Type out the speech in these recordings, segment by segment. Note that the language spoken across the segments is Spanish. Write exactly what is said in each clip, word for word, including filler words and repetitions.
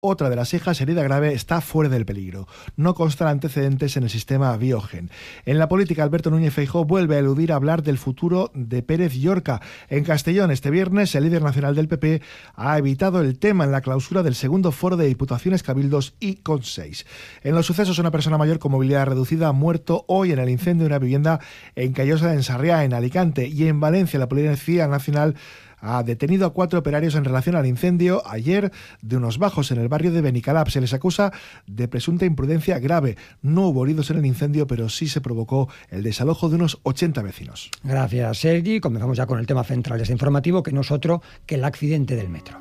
Otra de las hijas, herida grave, está fuera del peligro. No constan antecedentes en el sistema Biogen. En la política, Alberto Núñez Feijóo vuelve a eludir hablar del futuro de Pérez Llorca. En Castellón, este viernes, el líder nacional del P P ha evitado el tema en la clausura del segundo foro de Diputaciones, Cabildos y Consells. En los sucesos, una persona mayor con movilidad reducida ha muerto hoy en el incendio de una vivienda en Callosa de Sarriá, en Alicante. Y en Valencia, la Policía Nacional ha detenido a cuatro operarios en relación al incendio ayer de unos bajos en el barrio de Benicalap. Se les acusa de presunta imprudencia grave. No hubo heridos en el incendio, pero sí se provocó el desalojo de unos ochenta vecinos. Gracias, Sergi. Comenzamos ya con el tema central de este informativo, que no es otro que el accidente del metro.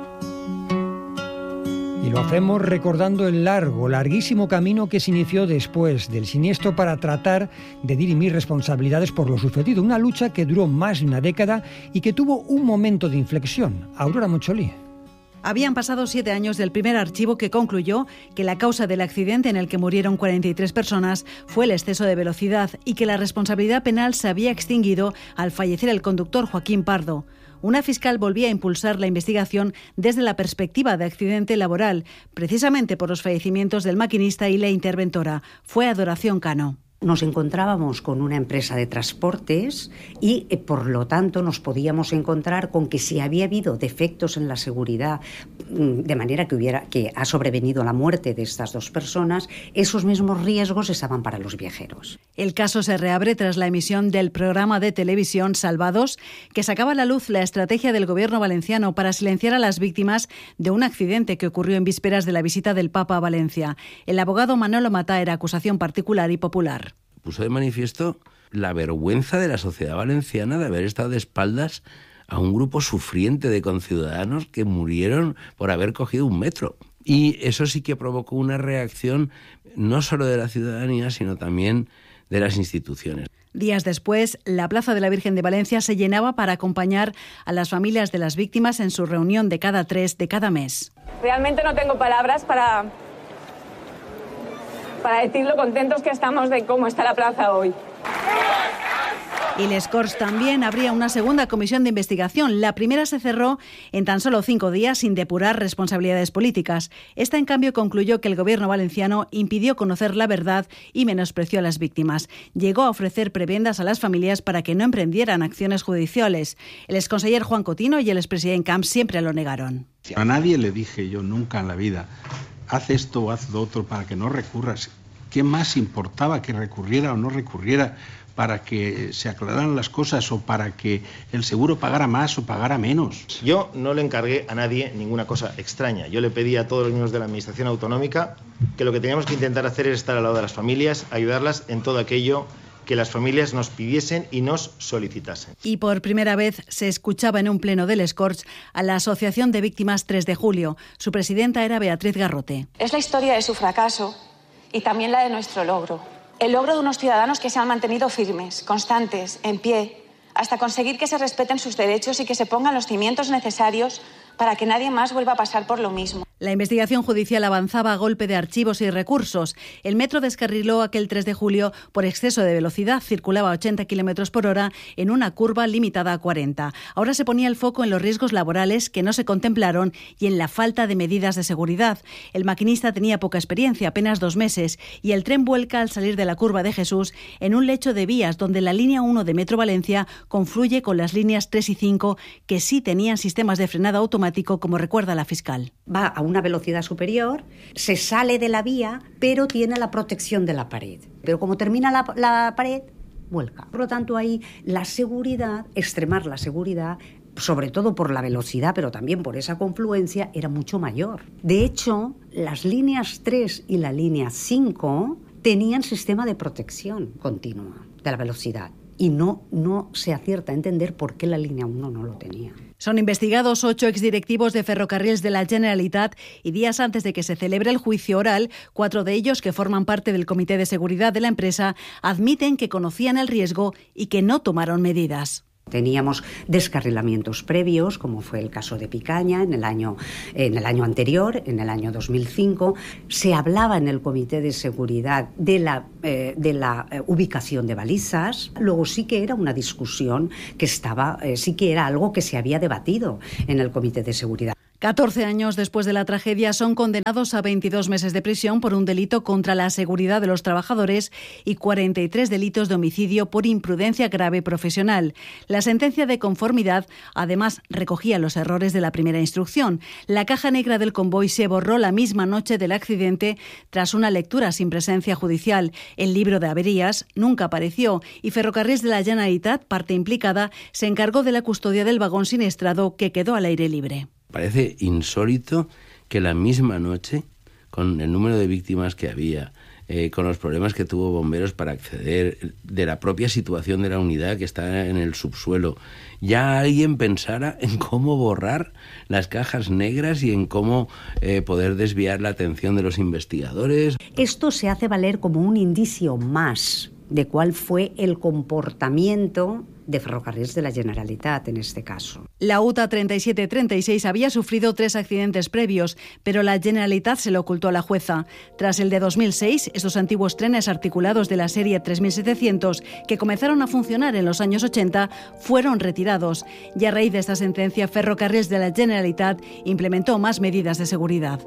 Y lo hacemos recordando el largo, larguísimo camino que se inició después del siniestro para tratar de dirimir responsabilidades por lo sucedido. Una lucha que duró más de una década y que tuvo un momento de inflexión. Aurora Moncholí. Habían pasado siete años del primer archivo que concluyó que la causa del accidente en el que murieron cuarenta y tres personas fue el exceso de velocidad y que la responsabilidad penal se había extinguido al fallecer el conductor Joaquín Pardo. Una fiscal volvía a impulsar la investigación desde la perspectiva de accidente laboral, precisamente por los fallecimientos del maquinista y la interventora. Fue Adoración Cano. Nos encontrábamos con una empresa de transportes y, eh, por lo tanto, nos podíamos encontrar con que si había habido defectos en la seguridad, de manera que hubiera que ha sobrevenido la muerte de estas dos personas, esos mismos riesgos estaban para los viajeros. El caso se reabre tras la emisión del programa de televisión Salvados, que sacaba a la luz la estrategia del gobierno valenciano para silenciar a las víctimas de un accidente que ocurrió en vísperas de la visita del Papa a Valencia. El abogado Manolo Matá era acusación particular y popular. Puso de manifiesto la vergüenza de la sociedad valenciana de haber estado de espaldas a un grupo sufriente de conciudadanos que murieron por haber cogido un metro. Y eso sí que provocó una reacción no solo de la ciudadanía, sino también de las instituciones. Días después, la Plaza de la Virgen de Valencia se llenaba para acompañar a las familias de las víctimas en su reunión de cada tres de cada mes. Realmente no tengo palabras para... para decir lo contentos que estamos de cómo está la plaza hoy. Y Les Corts también abría una segunda comisión de investigación. La primera se cerró en tan solo cinco días sin depurar responsabilidades políticas. Esta, en cambio, concluyó que el gobierno valenciano impidió conocer la verdad y menospreció a las víctimas. Llegó a ofrecer prebendas a las familias para que no emprendieran acciones judiciales. El exconseller Juan Cotino y el expresidente Camps siempre lo negaron. A nadie le dije yo nunca en la vida, haz esto o haz lo otro para que no recurras. ¿Qué más importaba que recurriera o no recurriera para que se aclararan las cosas o para que el seguro pagara más o pagara menos? Yo no le encargué a nadie ninguna cosa extraña. Yo le pedí a todos los miembros de la Administración Autonómica que lo que teníamos que intentar hacer es estar al lado de las familias, ayudarlas en todo aquello que las familias nos pidiesen y nos solicitasen. Y por primera vez se escuchaba en un pleno de Les Corts a la Asociación de Víctimas tres de julio. Su presidenta era Beatriz Garrote. Es la historia de su fracaso y también la de nuestro logro. El logro de unos ciudadanos que se han mantenido firmes, constantes, en pie, hasta conseguir que se respeten sus derechos y que se pongan los cimientos necesarios para que nadie más vuelva a pasar por lo mismo. La investigación judicial avanzaba a golpe de archivos y recursos. El metro descarriló aquel tres de julio por exceso de velocidad. Circulaba a ochenta kilómetros por hora en una curva limitada a cuarenta. Ahora se ponía el foco en los riesgos laborales que no se contemplaron y en la falta de medidas de seguridad. El maquinista tenía poca experiencia, apenas dos meses, y el tren vuelca al salir de la curva de Jesús en un lecho de vías donde la línea uno de Metro Valencia confluye con las líneas tres y cinco que sí tenían sistemas de frenado automático, como recuerda la fiscal. Va a una velocidad superior, se sale de la vía, pero tiene la protección de la pared. Pero como termina la, la pared, vuelca. Por lo tanto, ahí la seguridad, extremar la seguridad, sobre todo por la velocidad, pero también por esa confluencia, era mucho mayor. De hecho, las líneas tres y la línea cinco tenían sistema de protección continua de la velocidad. Y no, no se acierta a entender por qué la línea uno no lo tenía. Son investigados ocho exdirectivos de Ferrocarrils de la Generalitat y días antes de que se celebre el juicio oral, cuatro de ellos, que forman parte del Comité de Seguridad de la empresa, admiten que conocían el riesgo y que no tomaron medidas. Teníamos descarrilamientos previos, como fue el caso de Picaña en el año, en el año anterior, en el año dos mil cinco. Se hablaba en el Comité de Seguridad de la, eh, de la eh, ubicación de balizas. Luego sí que era una discusión que estaba, eh, sí que era algo que se había debatido en el Comité de Seguridad. catorce años después de la tragedia son condenados a veintidós meses de prisión por un delito contra la seguridad de los trabajadores y cuarenta y tres delitos de homicidio por imprudencia grave profesional. La sentencia de conformidad además recogía los errores de la primera instrucción. La caja negra del convoy se borró la misma noche del accidente tras una lectura sin presencia judicial. El libro de averías nunca apareció y Ferrocarrils de la Generalitat, parte implicada, se encargó de la custodia del vagón siniestrado que quedó al aire libre. Parece insólito que la misma noche, con el número de víctimas que había, eh, con los problemas que tuvo bomberos para acceder, de la propia situación de la unidad que está en el subsuelo, ya alguien pensara en cómo borrar las cajas negras y en cómo eh, poder desviar la atención de los investigadores. Esto se hace valer como un indicio más de cuál fue el comportamiento de Ferrocarrils de la Generalitat en este caso. La U T A treinta y siete treinta y seis había sufrido tres accidentes previos, pero la Generalitat se lo ocultó a la jueza. Tras el de dos mil seis, estos antiguos trenes articulados de la serie tres mil setecientos, que comenzaron a funcionar en los años ochenta, fueron retirados. Y a raíz de esta sentencia, Ferrocarrils de la Generalitat implementó más medidas de seguridad.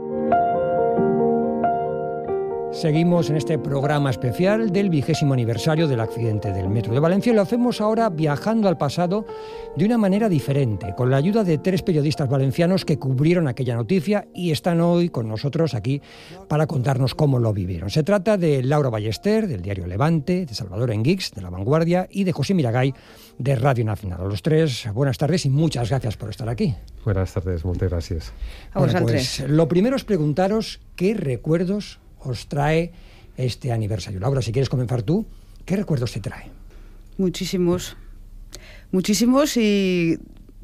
Seguimos en este programa especial del vigésimo aniversario del accidente del Metro de Valencia y lo hacemos ahora viajando al pasado de una manera diferente, con la ayuda de tres periodistas valencianos que cubrieron aquella noticia y están hoy con nosotros aquí para contarnos cómo lo vivieron. Se trata de Laura Ballester, del diario Levante, de Salvador Enguix, de La Vanguardia, y de José Miragay, de Radio Nacional. A los tres, buenas tardes y muchas gracias por estar aquí. Buenas tardes, muchas gracias. Bueno, pues lo primero es preguntaros qué recuerdos os trae este aniversario. Laura, si quieres comenzar tú, ¿qué recuerdos te trae? Muchísimos. Muchísimos y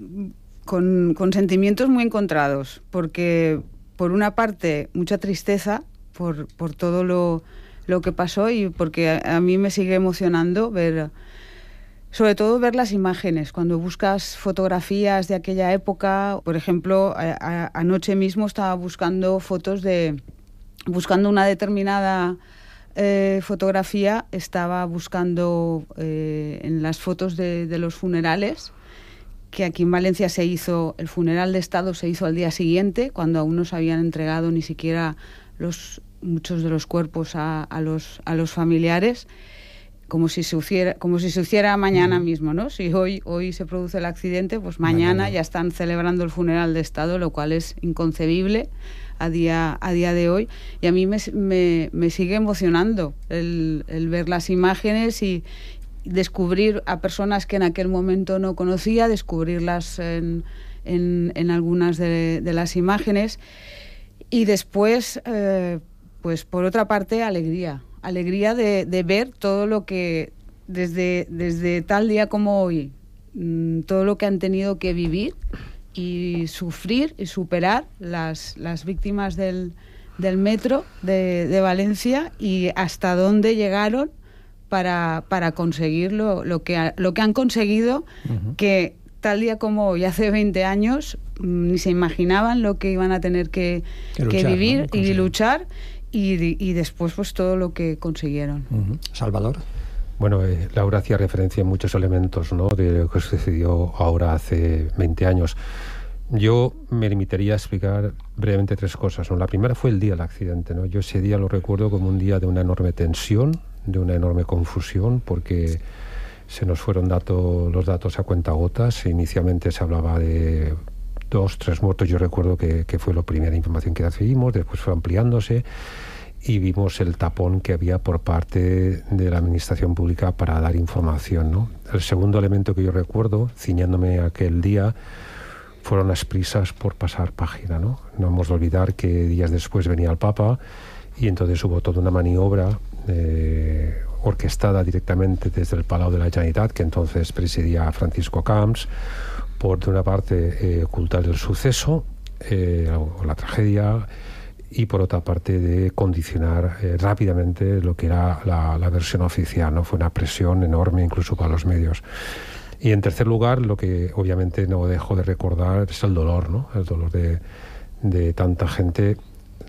con, con sentimientos muy encontrados, porque por una parte mucha tristeza por, por todo lo, lo que pasó y porque a, a mí me sigue emocionando ver, sobre todo ver las imágenes. Cuando buscas fotografías de aquella época, por ejemplo, a, a, anoche mismo estaba buscando fotos de... Buscando una determinada eh, fotografía, estaba buscando eh, en las fotos de, de los funerales, que aquí en Valencia se hizo, el funeral de Estado se hizo al día siguiente, cuando aún no se habían entregado ni siquiera los, muchos de los cuerpos a, a, los, a los familiares, como si se hiciera, como si se hiciera mañana mm. mismo, ¿no? Si hoy, hoy se produce el accidente, pues mañana, mañana ya están celebrando el funeral de Estado, lo cual es inconcebible a día, a día de hoy, y a mí me, me, me sigue emocionando el, el ver las imágenes y descubrir a personas que en aquel momento no conocía, descubrirlas en, en, en algunas de, de las imágenes, y después, eh, pues por otra parte, alegría, alegría de, de ver todo lo que desde, desde tal día como hoy, mmm, todo lo que han tenido que vivir y sufrir y superar las, las víctimas del, del metro de, de Valencia y hasta dónde llegaron para, para conseguir lo, lo, que, lo que han conseguido, uh-huh. que tal día como hoy, hace veinte años, ni se imaginaban lo que iban a tener que, que, luchar, que vivir, ¿no? y luchar y, y después pues todo lo que consiguieron. Uh-huh. Salvador. Bueno, eh, Laura hacía referencia a muchos elementos, ¿no?, de lo que sucedió ahora hace veinte años. Yo me limitaría a explicar brevemente tres cosas, ¿no? La primera fue el día del accidente, ¿no? Yo ese día lo recuerdo como un día de una enorme tensión, de una enorme confusión, porque se nos fueron datos, los datos a cuentagotas. Inicialmente se hablaba de dos, tres muertos. Yo recuerdo que, que fue la primera información que recibimos, después fue ampliándose y vimos el tapón que había por parte de la administración pública para dar información, ¿no? El segundo elemento que yo recuerdo, ciñéndome aquel día, fueron las prisas por pasar página, ¿no? No hemos de olvidar que días después venía el Papa y entonces hubo toda una maniobra eh, orquestada directamente desde el Palau de la Generalitat, que entonces presidía Francisco Camps, por de una parte eh, ocultar el suceso eh, o la tragedia, y por otra parte de condicionar eh, rápidamente lo que era la, la versión oficial, ¿no? Fue una presión enorme incluso para los medios. Y en tercer lugar, lo que obviamente no dejo de recordar es el dolor, ¿no? El dolor de, de tanta gente,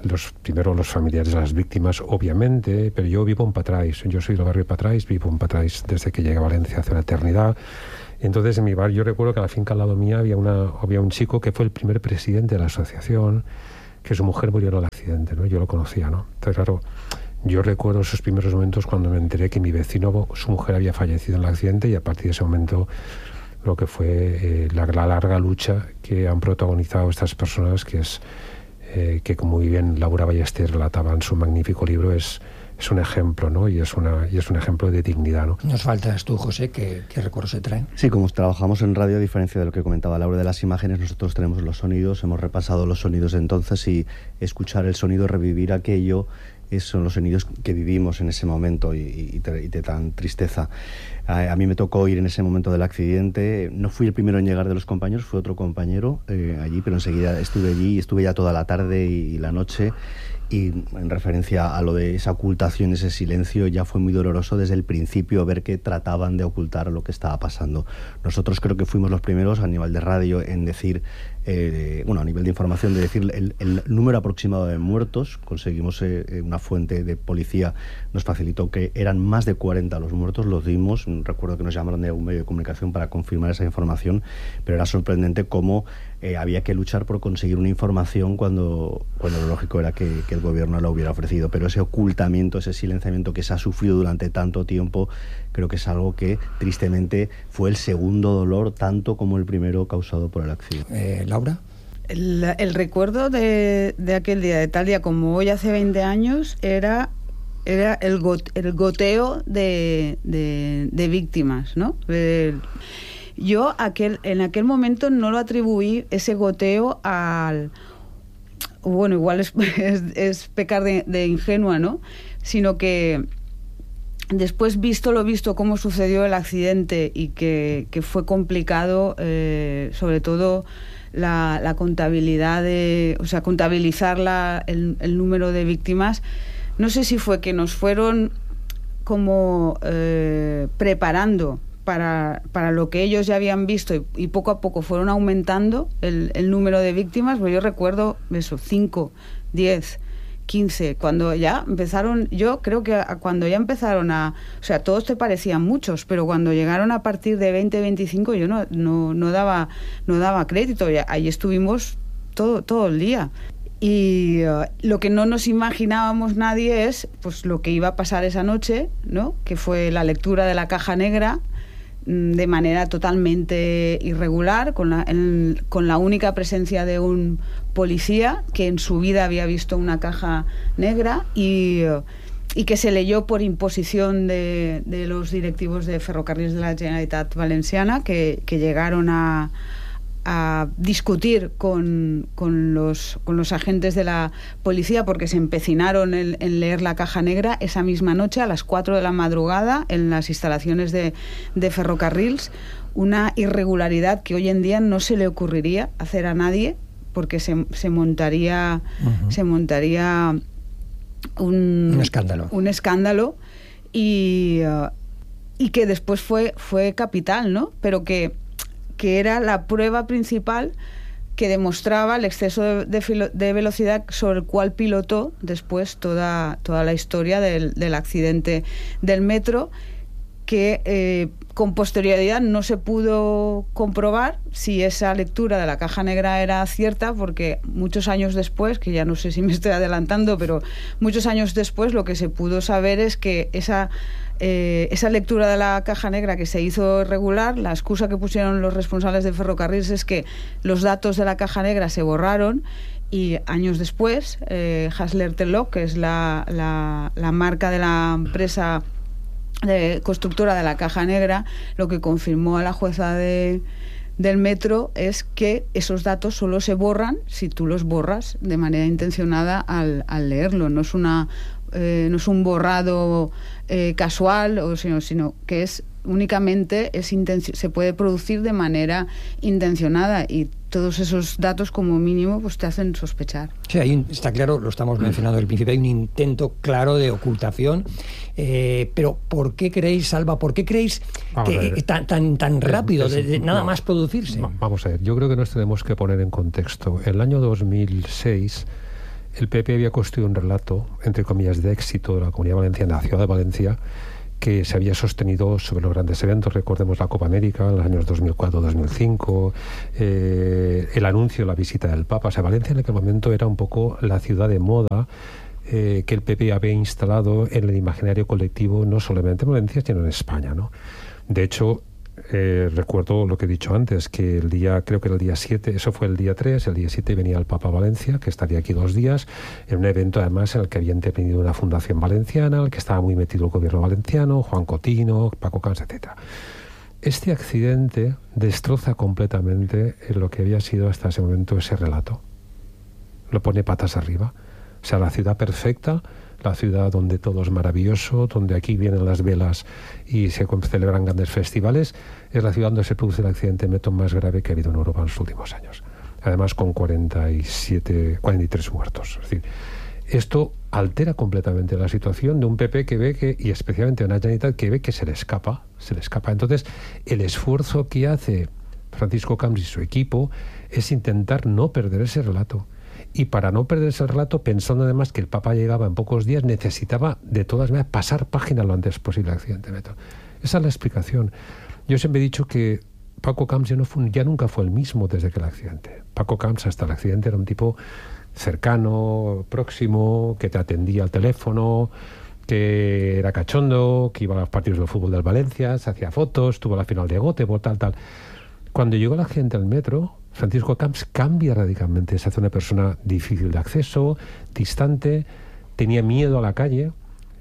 los primero los familiares de las víctimas, obviamente, pero yo vivo en Patrais, yo soy del barrio de Patrais, vivo en Patrais desde que llegué a Valencia hace una eternidad. Entonces en mi barrio yo recuerdo que a la finca al lado mía había, una, había un chico que fue el primer presidente de la asociación, que su mujer murió en el accidente, ¿no? Yo lo conocía, ¿no? Entonces, claro, yo recuerdo esos primeros momentos cuando me enteré que mi vecino, su mujer había fallecido en el accidente, y a partir de ese momento lo que fue eh, la, la larga lucha que han protagonizado estas personas, que es eh, que, como muy bien Laura Ballester relataba en su magnífico libro, es es un ejemplo, ¿no? Y es una y es un ejemplo de dignidad, ¿no? Nos faltas tú, José, ¿qué, qué recuerdos se traen? Sí, como trabajamos en radio, a diferencia de lo que comentaba Laura de las imágenes, nosotros tenemos los sonidos, hemos repasado los sonidos de entonces, y escuchar el sonido, revivir aquello, esos son los sonidos que vivimos en ese momento y, y, y de tan tristeza. A, a mí me tocó ir en ese momento del accidente. No fui el primero en llegar de los compañeros, fue otro compañero eh, allí, pero enseguida estuve allí y estuve ya toda la tarde y, y la noche. Y en referencia a lo de esa ocultación, ese silencio, ya fue muy doloroso desde el principio ver que trataban de ocultar lo que estaba pasando. Nosotros creo que fuimos los primeros a nivel de radio en decir, eh, bueno, a nivel de información, de decir el, el número aproximado de muertos. Conseguimos eh, una fuente de policía, nos facilitó que eran más de cuarenta los muertos, los dimos. Recuerdo que nos llamaron de algún medio de comunicación para confirmar esa información, pero era sorprendente cómo eh, había que luchar por conseguir una información cuando, cuando lo lógico era que, que el gobierno la hubiera ofrecido. Pero ese ocultamiento, ese silenciamiento que se ha sufrido durante tanto tiempo, creo que es algo que tristemente fue el segundo dolor, tanto como el primero causado por el accidente. Eh, Laura. El, el recuerdo de, de aquel día, de tal día como hoy, hace veinte años, era, era el, got, el goteo de, de, de víctimas, ¿no? El, yo aquel, en aquel momento no lo atribuí, ese goteo, al... Bueno, igual es, es, es pecar de, de ingenua, ¿no? Sino que después, visto lo visto, cómo sucedió el accidente y que, que fue complicado, eh, sobre todo la, la contabilidad de, o sea, contabilizar la, el, el número de víctimas. No sé si fue que nos fueron como eh, preparando para, para lo que ellos ya habían visto, y, y poco a poco fueron aumentando el, el número de víctimas. Pues yo recuerdo eso, cinco, diez, quince, cuando ya empezaron, yo creo que a, cuando ya empezaron a, o sea, todos te parecían muchos, pero cuando llegaron a partir de veinte, veinticinco, yo no, no, no daba, no daba crédito, y ahí estuvimos todo, todo el día. Y uh, lo que no nos imaginábamos nadie es pues lo que iba a pasar esa noche, ¿no? Que fue la lectura de la caja negra de manera totalmente irregular, con la, en, con la única presencia de un policía que en su vida había visto una caja negra, y, y que se leyó por imposición de, de los directivos de Ferrocarriles de la Generalitat Valenciana, que, que llegaron a, a discutir con, con, los, con los agentes de la policía, porque se empecinaron en, en leer la caja negra esa misma noche a las cuatro de la madrugada en las instalaciones de, de Ferrocarrils. Una irregularidad que hoy en día no se le ocurriría hacer a nadie, porque se, se montaría uh-huh. se montaría un, un escándalo un escándalo y, uh, y que después fue, fue capital, ¿no? Pero que que era la prueba principal que demostraba el exceso de, de, filo, de velocidad sobre el cual pilotó después toda, toda la historia del, del accidente del metro, que eh, con posterioridad no se pudo comprobar si esa lectura de la caja negra era cierta, porque muchos años después, que ya no sé si me estoy adelantando, pero muchos años después lo que se pudo saber es que esa Eh, esa lectura de la caja negra que se hizo irregular, la excusa que pusieron los responsables de Ferrocarriles es que los datos de la caja negra se borraron, y años después eh, Hassler Telok, que es la, la, la marca de la empresa de, constructora de la caja negra, lo que confirmó a la jueza de, del metro es que esos datos solo se borran si tú los borras de manera intencionada al, al leerlo. No es una Eh, no es un borrado eh, casual, o sino, sino que es únicamente es intenci- se puede producir de manera intencionada, y todos esos datos como mínimo pues te hacen sospechar. Sí, ahí está claro, lo estamos mencionando al principio, hay un intento claro de ocultación, eh, pero ¿por qué creéis, Salva, por qué creéis que ver, tan, tan, tan rápido, es, es, de, de nada no, más producirse? Vamos a ver, yo creo que nos tenemos que poner en contexto. El año dos mil seis el P P había construido un relato, entre comillas, de éxito de la Comunidad Valenciana, la ciudad de Valencia, que se había sostenido sobre los grandes eventos. Recordemos la Copa América en los años dos mil cuatro dos mil cinco, eh, el anuncio de la visita del Papa. O sea, Valencia en aquel momento era un poco la ciudad de moda eh, que el P P había instalado en el imaginario colectivo, no solamente en Valencia, sino en España, ¿no? De hecho, Eh, recuerdo lo que he dicho antes, que el día, creo que era el día siete, eso fue el día tres, el día siete venía el Papa a Valencia, que estaría aquí dos días, en un evento además en el que había intervenido una fundación valenciana, en el que estaba muy metido el gobierno valenciano, Juan Cotino, Paco Camps, etcétera. Este accidente destroza completamente lo que había sido hasta ese momento ese relato. Lo pone patas arriba. O sea, la ciudad perfecta, la ciudad donde todo es maravilloso, donde aquí vienen las velas y se celebran grandes festivales, es la ciudad donde se produce el accidente de metro más grave que ha habido en Europa en los últimos años. Además con cuarenta y siete, cuarenta y tres muertos. Es decir, esto altera completamente la situación de un P P que ve que, y especialmente una Generalitat que ve que se le escapa, se le escapa. Entonces, el esfuerzo que hace Francisco Camps y su equipo es intentar no perder ese relato. Y para no perder ese relato, pensando además que el Papa llegaba en pocos días, necesitaba de todas maneras pasar página lo antes posible del accidente de metro. Esa es la explicación. Yo siempre he dicho que Paco Camps ya, no fue, ya nunca fue el mismo desde que el accidente. Paco Camps hasta el accidente era un tipo cercano, próximo, que te atendía al teléfono, que era cachondo, que iba a los partidos del fútbol del Valencia, se hacía fotos, tuvo la final de Göteborg, tal, tal. Cuando llegó el accidente al metro, Francisco Camps cambia radicalmente, se hace una persona difícil de acceso, distante, tenía miedo a la calle,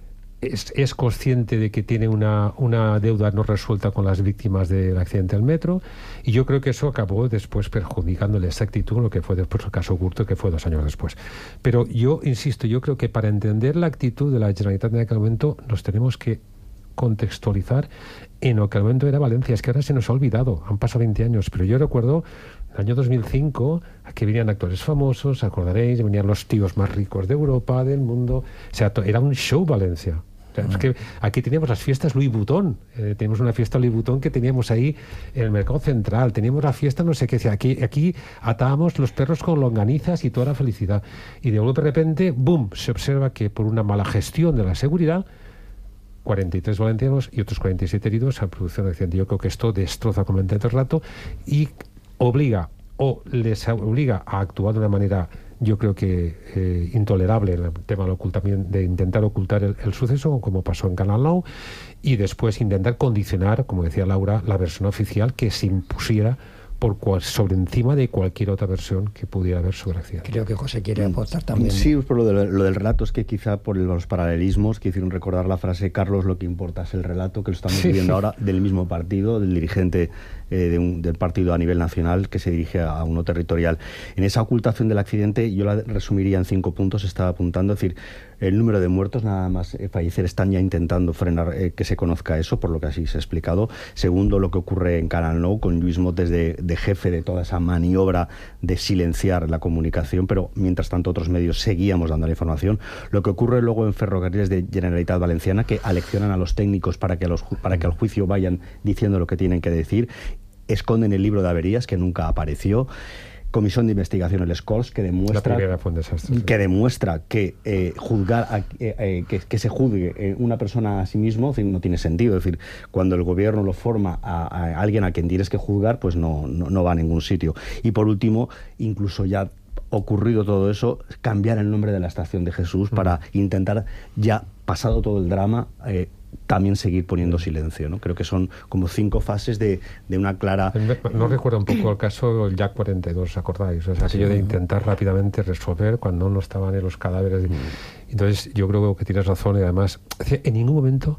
es, es consciente de que tiene una, una deuda no resuelta con las víctimas del accidente del metro, y yo creo que eso acabó después perjudicándole esa actitud, lo que fue después el caso Gürtel, que fue dos años después. Pero yo insisto, yo creo que para entender la actitud de la Generalitat en aquel momento nos tenemos que contextualizar en lo que al momento era Valencia. Es que ahora se nos ha olvidado, han pasado veinte años, pero yo recuerdo el año dos mil cinco, aquí venían actores famosos, acordaréis, venían los tíos más ricos de Europa, del mundo, o sea, era un show Valencia. O sea, es que aquí teníamos las fiestas Louis Vuitton, eh, teníamos una fiesta Louis Vuitton que teníamos ahí en el mercado central, teníamos la fiesta no sé qué, aquí, aquí atábamos los perros con longanizas y toda la felicidad. Y de golpe de repente, boom, se observa que por una mala gestión de la seguridad, cuarenta y tres valencianos y otros cuarenta y siete heridos han producido un accidente. Yo creo que esto destroza completamente el relato y obliga o les obliga a actuar de una manera, yo creo que eh, intolerable en el tema del ocultamiento, de intentar ocultar el, el suceso, como pasó en Canal Nou, y después intentar condicionar, como decía Laura, la versión oficial que se impusiera por cual, sobre encima de cualquier otra versión que pudiera haber sobre el accidente. Creo que José quiere aportar también. Sí, por lo, de, lo del relato es que quizá por los paralelismos que hicieron recordar la frase Carlos, lo que importa es el relato, que lo estamos sí. viviendo ahora del mismo partido, del dirigente eh, de un, del partido a nivel nacional que se dirige a uno territorial. En esa ocultación del accidente yo la resumiría en cinco puntos, estaba apuntando, es decir, el número de muertos, nada más eh, fallecer, están ya intentando frenar eh, que se conozca eso, por lo que así se ha explicado. Segundo, lo que ocurre en Canal Nou, con Lluís Mot desde de jefe de toda esa maniobra de silenciar la comunicación, pero mientras tanto otros medios seguíamos dando la información. Lo que ocurre luego en Ferrocarriles de Generalitat Valenciana, que aleccionan a los técnicos para que, a los, para que al juicio vayan diciendo lo que tienen que decir, esconden el libro de averías que nunca apareció. Comisión de investigación, el Scols, que demuestra desastre, que demuestra que eh, juzgar a, eh, eh, que, que se juzgue eh, una persona a sí mismo no tiene sentido. Es decir, cuando el gobierno lo forma a, a alguien a quien tienes que juzgar, pues no, no, no va a ningún sitio. Y por último, incluso ya ocurrido todo eso, cambiar el nombre de la Estación de Jesús mm. para intentar, ya pasado todo el drama, eh, también seguir poniendo silencio, ¿no? Creo que son como cinco fases de, de una clara... No recuerda un poco el caso del Jack cuarenta y dos, ¿acordáis? O sea, aquello sí. de intentar rápidamente resolver cuando no estaban en los cadáveres. Mm. Entonces, yo creo que tienes razón y además, en ningún momento,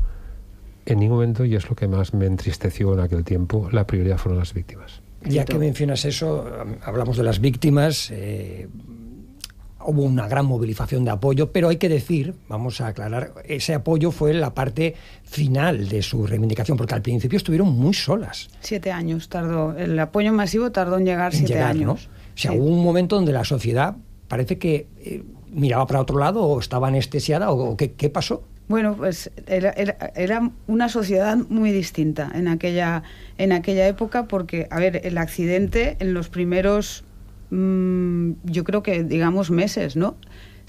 en ningún momento, y es lo que más me entristeció en aquel tiempo, la prioridad fueron las víctimas. Ya que mencionas eso, hablamos de las víctimas, eh, hubo una gran movilización de apoyo, pero hay que decir, vamos a aclarar, ese apoyo fue la parte final de su reivindicación, porque al principio estuvieron muy solas. Siete años tardó, el apoyo masivo tardó en llegar en siete llegar, años. ¿no? O sea, sí. hubo un momento donde la sociedad parece que eh, miraba para otro lado o estaba anestesiada, o, o ¿qué, qué pasó? Bueno, pues era, era, era una sociedad muy distinta en aquella, en aquella época, porque, a ver, el accidente en los primeros... yo creo que, digamos, meses, ¿no?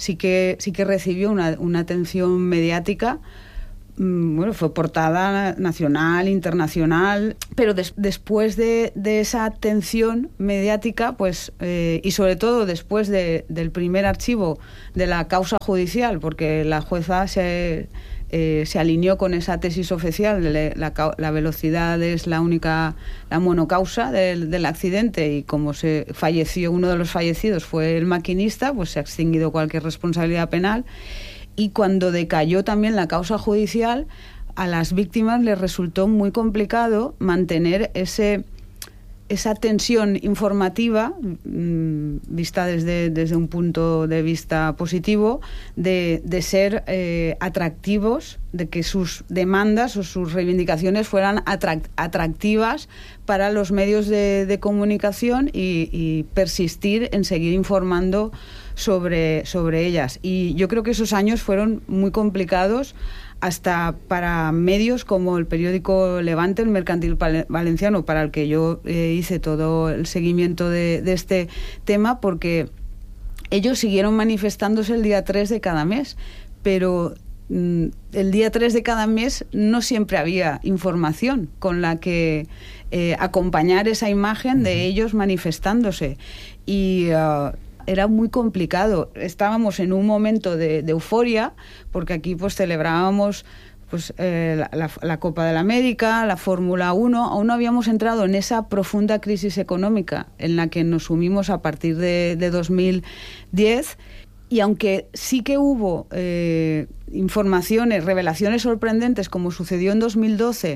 sí que, sí que recibió una, una atención mediática. Bueno, fue portada nacional, internacional, pero des, después de, de esa atención mediática, pues eh, y sobre todo después de, del primer archivo de la causa judicial, porque la jueza se, eh, se alineó con esa tesis oficial, de la, la velocidad es la única, la monocausa del, del accidente, y como se falleció, uno de los fallecidos fue el maquinista, pues se ha extinguido cualquier responsabilidad penal. Y cuando decayó también la causa judicial, a las víctimas les resultó muy complicado mantener ese, esa tensión informativa, mmm, vista desde, desde un punto de vista positivo, de, de ser eh, atractivos, de que sus demandas o sus reivindicaciones fueran atract, atractivas para los medios de, de comunicación y, y persistir en seguir informando sobre, sobre ellas. Y yo creo que esos años fueron muy complicados hasta para medios como el periódico Levante, el Mercantil Valenciano, para el que yo eh, hice todo el seguimiento de, de este tema, porque ellos siguieron manifestándose el día tres de cada mes, pero mm, el día tres de cada mes no siempre había información con la que eh, acompañar esa imagen de ellos manifestándose. Y uh, era muy complicado. Estábamos en un momento de, de euforia, porque aquí pues celebrábamos pues, eh, la, la, la Copa de la América, la Fórmula uno. Aún no habíamos entrado en esa profunda crisis económica en la que nos sumimos a partir de, de dos mil diez. Y aunque sí que hubo eh, informaciones, revelaciones sorprendentes, como sucedió en dos mil doce,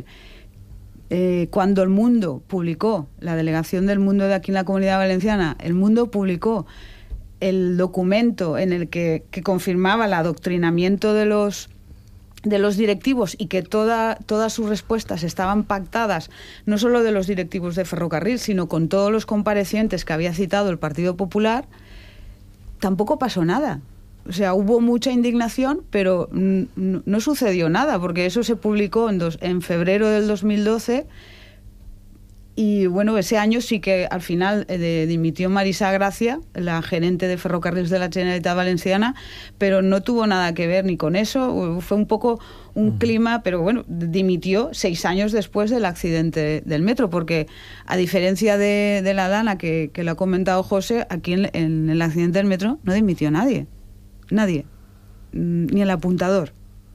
eh, cuando El Mundo publicó, la delegación del Mundo de aquí en la Comunidad Valenciana, El Mundo publicó el documento en el que, que confirmaba el adoctrinamiento de los, de los directivos, y que toda, todas sus respuestas estaban pactadas, no solo de los directivos de Ferrocarril, sino con todos los comparecientes que había citado el Partido Popular, tampoco pasó nada. O sea, hubo mucha indignación, pero n- no sucedió nada, porque eso se publicó en, dos, en febrero del dos mil doce. Y bueno, ese año sí que al final eh, dimitió Marisa Gracia, la gerente de Ferrocarriles de la Generalitat Valenciana, pero no tuvo nada que ver ni con eso. Fue un poco un uh-huh. clima, pero bueno, dimitió seis años después del accidente del metro, porque a diferencia de, de la Dana, que, que lo ha comentado José, aquí en, en el accidente del metro no dimitió nadie, nadie, ni el apuntador.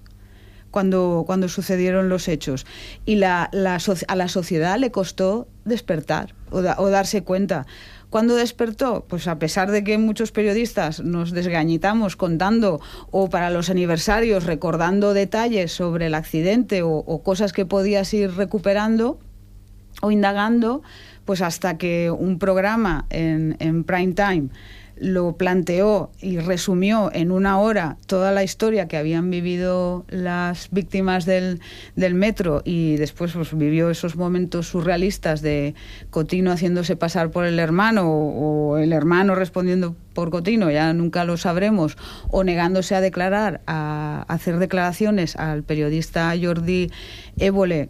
Cuando, cuando sucedieron los hechos. Y la, la, a la sociedad le costó despertar o, da, o darse cuenta. ¿Cuándo despertó? Pues a pesar de que muchos periodistas nos desgañitamos contando, o para los aniversarios recordando detalles sobre el accidente o, o cosas que podías ir recuperando o indagando, pues hasta que un programa en, en prime time lo planteó y resumió en una hora toda la historia que habían vivido las víctimas del, del metro, y después pues, vivió esos momentos surrealistas de Cotino haciéndose pasar por el hermano, o, o el hermano respondiendo por Cotino, ya nunca lo sabremos, o negándose a declarar, a, a hacer declaraciones al periodista Jordi Évole.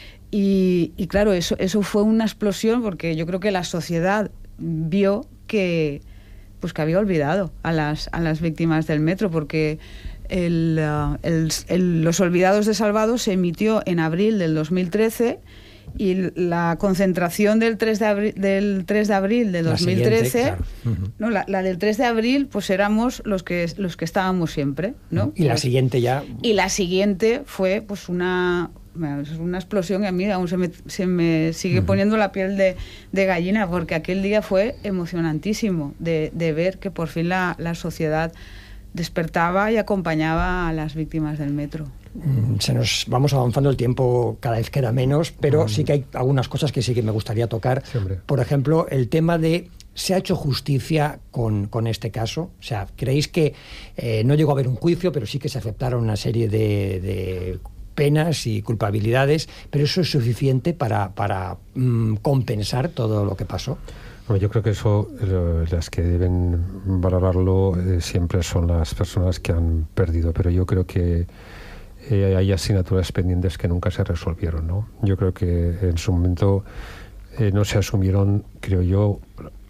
Y, y claro, eso, eso fue una explosión, porque yo creo que la sociedad vio que pues que había olvidado a las, a las víctimas del metro, porque el, uh, el, el, Los Olvidados de Salvados se emitió en abril del dos mil trece, y la concentración del tres de abril, del tres de abril de dos mil trece, siguiente, claro. uh-huh. no, la, la del tres de abril, pues éramos los que, los que estábamos siempre, ¿no? Y la pues, siguiente ya... Y la siguiente fue pues una... una explosión que a mí aún se me, se me sigue uh-huh. poniendo la piel de, de gallina, porque aquel día fue emocionantísimo de, de ver que por fin la, la sociedad despertaba y acompañaba a las víctimas del metro. Se nos vamos avanzando, el tiempo cada vez queda menos, pero uh-huh. sí que hay algunas cosas que sí que me gustaría tocar. Sí, por ejemplo, el tema de ¿se ha hecho justicia con, con este caso? O sea, ¿creéis que eh, no llegó a haber un juicio, pero sí que se aceptaron una serie de... de penas y culpabilidades, pero eso es suficiente para, para mmm, compensar todo lo que pasó? Bueno, yo creo que eso, eh, las que deben valorarlo eh, siempre son las personas que han perdido, pero yo creo que eh, hay asignaturas pendientes que nunca se resolvieron, ¿no? Yo creo que en su momento eh, no se asumieron, creo yo,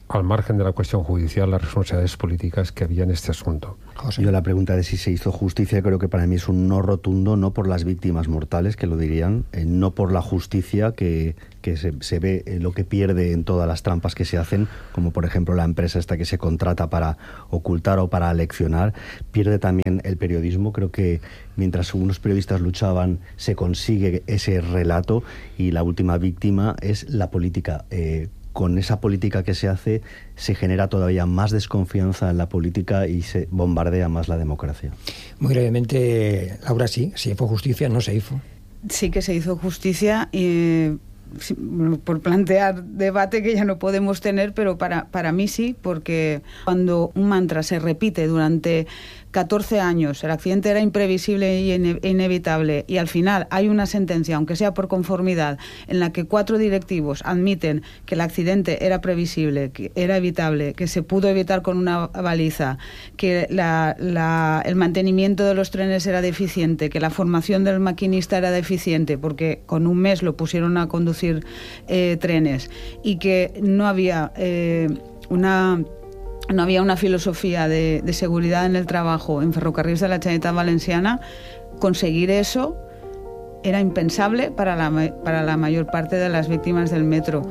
al margen de la cuestión judicial, las responsabilidades políticas que había en este asunto. José. Yo la pregunta de si se hizo justicia creo que para mí es un no rotundo, no por las víctimas mortales que lo dirían, eh, no por la justicia que, que se, se ve eh, lo que pierde en todas las trampas que se hacen, como por ejemplo la empresa esta que se contrata para ocultar o para aleccionar, pierde también el periodismo. Creo que mientras unos periodistas luchaban se consigue ese relato y la última víctima es la política. Eh, Con esa política que se hace, se genera todavía más desconfianza en la política y se bombardea más la democracia. Muy brevemente, Laura, sí, se hizo justicia, no se hizo. Sí que se hizo justicia y por plantear debate que ya no podemos tener, pero para, para mí sí, porque cuando un mantra se repite durante catorce años, el accidente era imprevisible y ine- inevitable, y al final hay una sentencia, aunque sea por conformidad, en la que cuatro directivos admiten que el accidente era previsible, que era evitable, que se pudo evitar con una baliza, que la, la, el mantenimiento de los trenes era deficiente, que la formación del maquinista era deficiente, porque con un mes lo pusieron a conducir eh, trenes, y que no había eh, una... no había una filosofía de, de seguridad en el trabajo en Ferrocarrils de la Generalitat Valenciana, conseguir eso era impensable para la, para la mayor parte de las víctimas del metro.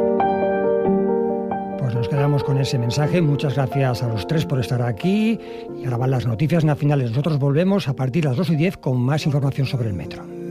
Pues nos quedamos con ese mensaje. Muchas gracias a los tres por estar aquí. Y ahora van las noticias nacionales. Nosotros volvemos a partir de las dos y diez con más información sobre el metro.